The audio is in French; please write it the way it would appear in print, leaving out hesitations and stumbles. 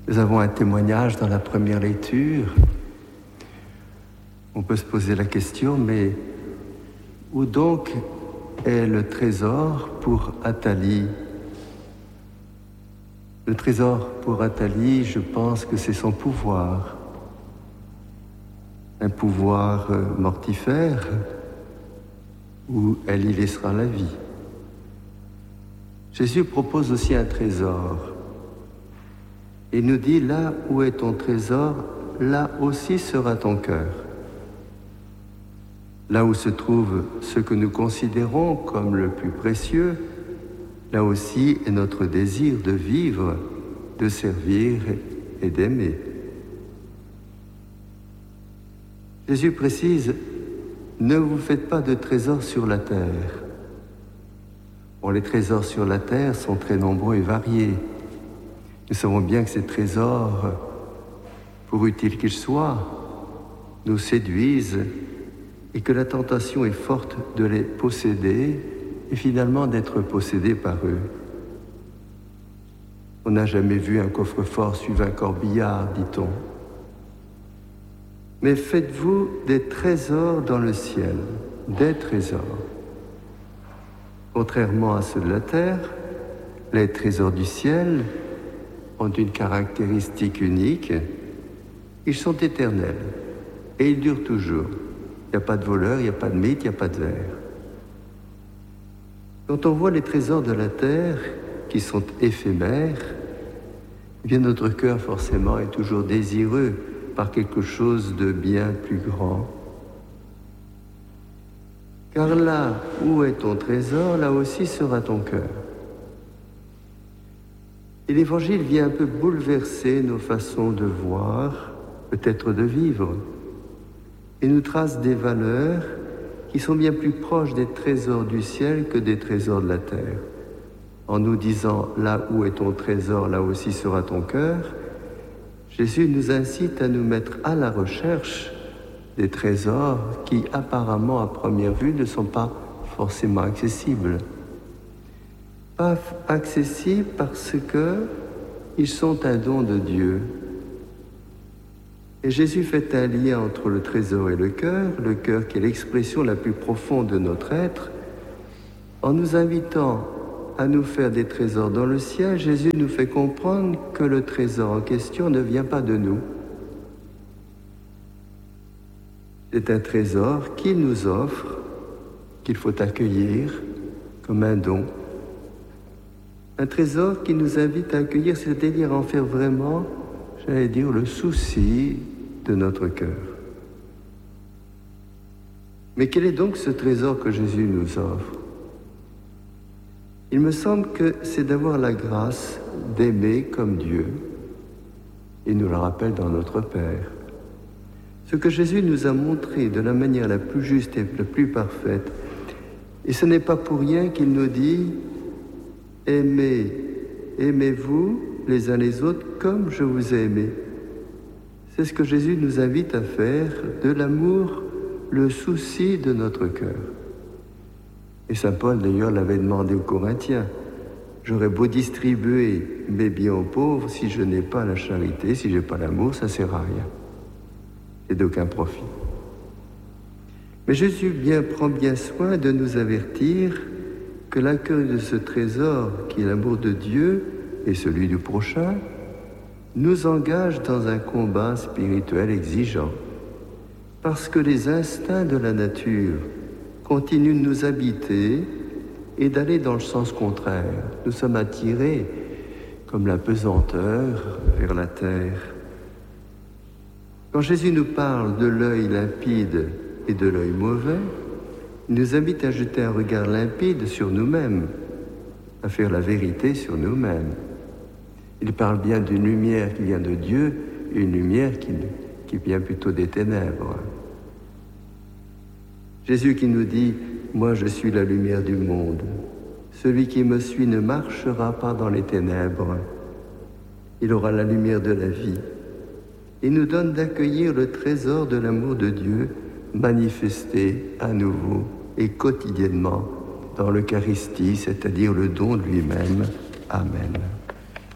Nous avons un témoignage dans la première lecture. On peut se poser la question, mais où donc est le trésor pour Athalie? Le trésor pour Athalie, je pense que c'est son pouvoir. Un pouvoir mortifère où elle y laissera la vie. Jésus propose aussi un trésor. Il nous dit, là où est ton trésor, là aussi sera ton cœur. Là où se trouve ce que nous considérons comme le plus précieux, là aussi est notre désir de vivre, de servir et d'aimer. Jésus précise, ne vous faites pas de trésors sur la terre. Bon, les trésors sur la terre sont très nombreux et variés. Nous savons bien que ces trésors, pour utiles qu'ils soient, nous séduisent et que la tentation est forte de les posséder et finalement d'être possédé par eux. On n'a jamais vu un coffre-fort suivre un corbillard, dit-on. Mais faites-vous des trésors dans le ciel, des trésors. Contrairement à ceux de la terre, les trésors du ciel ont une caractéristique unique. Ils sont éternels et ils durent toujours. Il n'y a pas de voleur, il n'y a pas de mythe, il n'y a pas de verre. Quand on voit les trésors de la terre qui sont éphémères, eh bien notre cœur forcément est toujours désireux par quelque chose de bien plus grand. Car là où est ton trésor, là aussi sera ton cœur. Et l'Évangile vient un peu bouleverser nos façons de voir, peut-être de vivre, et nous trace des valeurs qui sont bien plus proches des trésors du ciel que des trésors de la terre. En nous disant, là où est ton trésor, là aussi sera ton cœur, Jésus nous incite à nous mettre à la recherche des trésors qui, apparemment, à première vue, ne sont pas forcément accessibles. Pas accessibles parce qu'ils sont un don de Dieu. Et Jésus fait un lien entre le trésor et le cœur qui est l'expression la plus profonde de notre être. En nous invitant à nous faire des trésors dans le ciel, Jésus nous fait comprendre que le trésor en question ne vient pas de nous. C'est un trésor qu'il nous offre, qu'il faut accueillir comme un don. Un trésor qui nous invite à accueillir, c'est-à-dire à en faire vraiment, j'allais dire, le souci de notre cœur. Mais quel est donc ce trésor que Jésus nous offre? Il me semble que c'est d'avoir la grâce d'aimer comme Dieu. Il nous le rappelle dans notre Père. Ce que Jésus nous a montré de la manière la plus juste et la plus parfaite. Et ce n'est pas pour rien qu'il nous dit « Aimez-vous les uns les autres comme je vous ai aimé ». C'est ce que Jésus nous invite à faire, de l'amour, le souci de notre cœur. Et saint Paul, d'ailleurs, l'avait demandé aux Corinthiens. J'aurais beau distribuer mes biens aux pauvres, si je n'ai pas la charité, si je n'ai pas l'amour, ça ne sert à rien. Et d'aucun profit. Mais Jésus prend bien soin de nous avertir que l'accueil de ce trésor, qui est l'amour de Dieu et celui du prochain, nous engage dans un combat spirituel exigeant. Parce que les instincts de la nature continuent de nous habiter et d'aller dans le sens contraire. Nous sommes attirés, comme la pesanteur, vers la terre. Quand Jésus nous parle de l'œil limpide et de l'œil mauvais, il nous invite à jeter un regard limpide sur nous-mêmes, à faire la vérité sur nous-mêmes. Il parle bien d'une lumière qui vient de Dieu et une lumière qui vient plutôt des ténèbres. Jésus qui nous dit « Moi je suis la lumière du monde. Celui qui me suit ne marchera pas dans les ténèbres. Il aura la lumière de la vie. » Il nous donne d'accueillir le trésor de l'amour de Dieu manifesté à nouveau et quotidiennement dans l'Eucharistie, c'est-à-dire le don de lui-même. Amen.